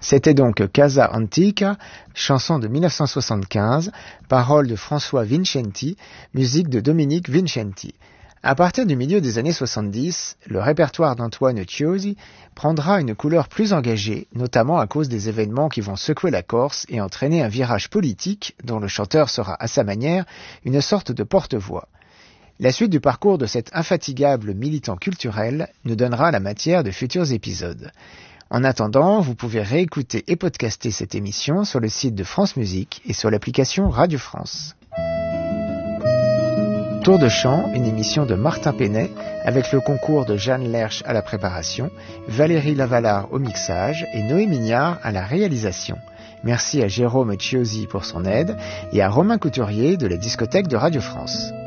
C'était donc Casa Antica, chanson de 1975, paroles de François Vincenti, musique de Dominique Vincenti. À partir du milieu des années 70, le répertoire d'Antoine Chiozzi prendra une couleur plus engagée, notamment à cause des événements qui vont secouer la Corse et entraîner un virage politique dont le chanteur sera à sa manière une sorte de porte-voix. La suite du parcours de cet infatigable militant culturel nous donnera la matière de futurs épisodes. En attendant, vous pouvez réécouter et podcaster cette émission sur le site de France Musique et sur l'application Radio France. Tour de chant, une émission de Martin Penet avec le concours de Jeanne Lerche à la préparation, Valérie Lavalard au mixage et Noé Mignard à la réalisation. Merci à Jérôme Chiozzi pour son aide et à Romain Couturier de la discothèque de Radio France.